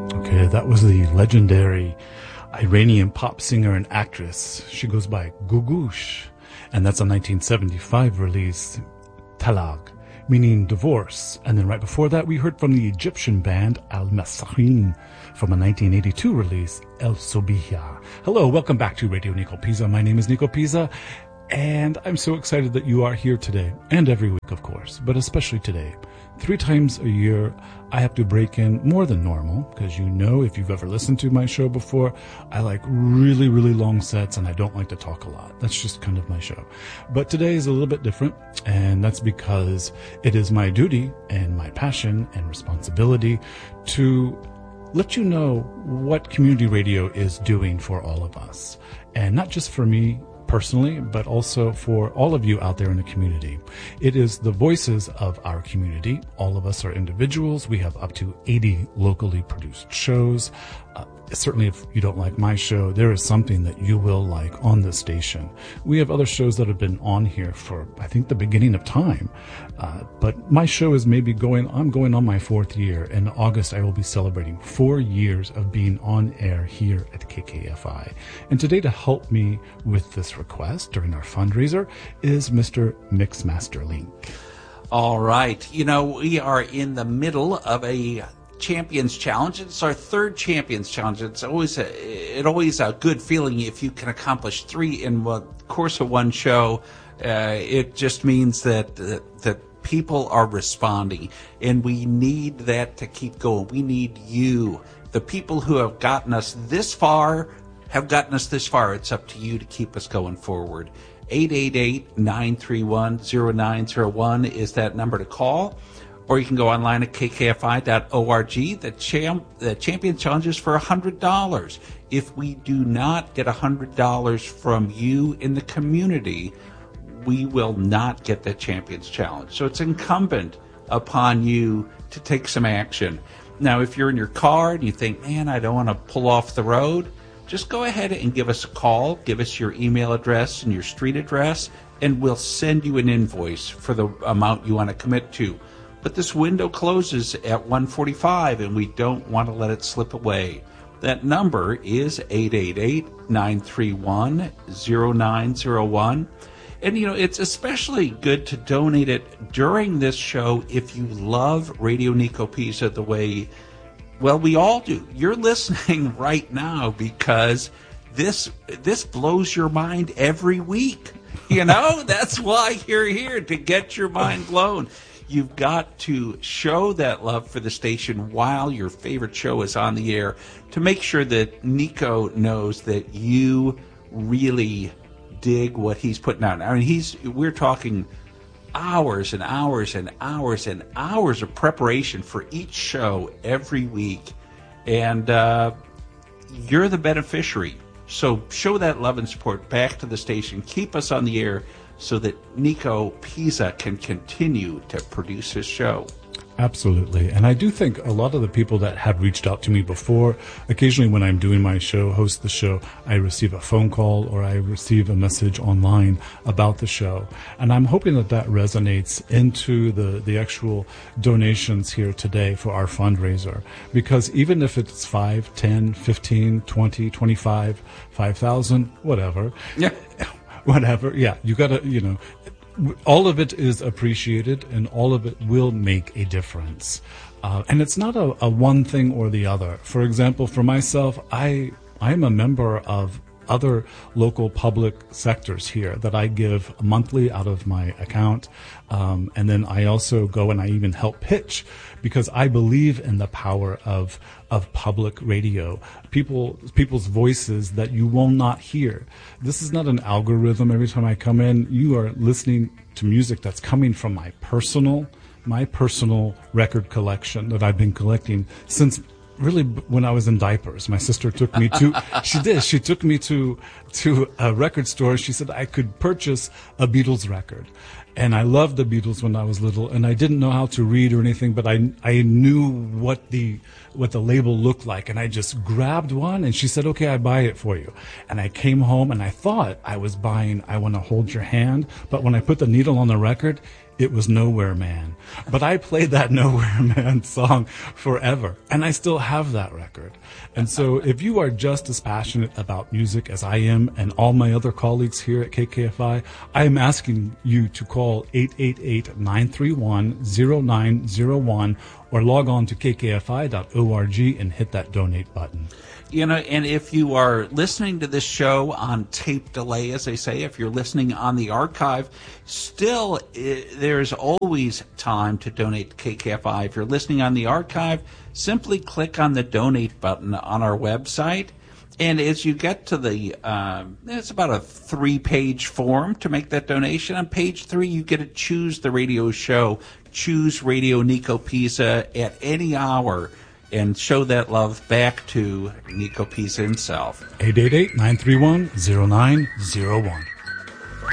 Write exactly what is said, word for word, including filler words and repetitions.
Okay, that was the legendary Iranian pop singer and actress. She goes by Googoosh, and that's a nineteen seventy-five release, Talaq, meaning divorce. And then right before that, we heard from the Egyptian band Al-Masakhin from a nineteen eighty-two release, El Sobiha. Hello, welcome back to Radio Nico Pisa. My name is Nico Pisa, and I'm so excited that you are here today, and every week, of course, but especially today. Three times a year, I have to break in more than normal, because you know, if you've ever listened to my show before, I like really, really long sets, and I don't like to talk a lot. That's just kind of my show. But today is a little bit different, and that's because it is my duty and my passion and responsibility to let you know what community radio is doing for all of us. And not just for me personally, but also for all of you out there in the community. It is the voices of our community. All of us are individuals. We have up to eighty locally produced shows. Uh, certainly if you don't like my show, there is something that you will like on this station. We have other shows that have been on here for, I think, the beginning of time. Uh, but my show is maybe going, I'm going on my fourth year. In August, I will be celebrating four years of being on air here at K K F I. And today, to help me with this request during our fundraiser is Mister Mixmaster Link. All right. You know, we are in the middle of a Champions Challenge. It's our third Champions Challenge. It's always a, it always a good feeling if you can accomplish three in the course of one show. Uh, it just means that, that that people are responding, and we need that to keep going. We need you, the people who have gotten us this far, have gotten us this far. It's up to you to keep us going forward. eight eight eight, nine three one, zero nine zero one is that number to call. Or you can go online at k k f i dot org. The, champ, the Champion Challenge is for one hundred dollars. If we do not get one hundred dollars from you in the community, we will not get the Champions Challenge. So it's incumbent upon you to take some action. Now, if you're in your car and you think, man, I don't want to pull off the road, just go ahead and give us a call. Give us your email address and your street address, and we'll send you an invoice for the amount you want to commit to. But this window closes at one forty-five, and we don't want to let it slip away. That number is eight eight eight, nine three one, zero nine zero one. And, you know, it's especially good to donate it during this show if you love Radio Nico Pisa the way, well, we all do. You're listening right now because this this blows your mind every week. You know, that's why you're here, to get your mind blown. You've got to show that love for the station while your favorite show is on the air, to make sure that Nico knows that you really dig what he's putting out. I mean, he's we're talking hours and hours and hours and hours of preparation for each show every week, and uh, you're the beneficiary. So show that love and support back to the station. Keep us on the air so that Nico Pisa can continue to produce his show. Absolutely. And I do think a lot of the people that have reached out to me before, occasionally when I'm doing my show, host the show, I receive a phone call or I receive a message online about the show. And I'm hoping that that resonates into the, the actual donations here today for our fundraiser. Because even if it's five, ten, fifteen, twenty, twenty-five, five thousand, whatever. Yeah. Whatever. Yeah. You gotta, you know, all of it is appreciated, and all of it will make a difference. Uh, and it's not a, a one thing or the other. For example, for myself, I I'm a member of other local public sectors here that I give monthly out of my account. Um, and then I also go and I even help pitch, because I believe in the power of of public radio, people people's voices that you will not hear. This is not an algorithm. Every time I come in, you are listening to music that's coming from my personal, my personal record collection that I've been collecting since really when I was in diapers. My sister took me to, she did, she took me to, to a record store. She said I could purchase a Beatles record. And I loved the Beatles when I was little, and I didn't know how to read or anything, but I I knew what the what the label looked like, and I just grabbed one, and she said, okay, I buy it for you. And I came home, and I thought I was buying I Want to Hold Your Hand, but when I put the needle on the record, it was Nowhere Man. But I played that Nowhere Man song forever, and I still have that record. And so if you are just as passionate about music as I am and all my other colleagues here at K K F I, I am asking you to call eight eight eight, nine three one, zero nine zero one or log on to k k f i dot org and hit that donate button. You know, and if you are listening to this show on tape delay, as they say, if you're listening on the archive, still I, there's always time to donate to K K F I. If you're listening on the archive, simply click on the donate button on our website. And as you get to the, uh, it's about a three-page form to make that donation. On page three, you get to choose the radio show, choose Radio Nico Pisa at any hour, and show that love back to Nico Pisa himself. eight eight eight, nine three one, zero nine zero one.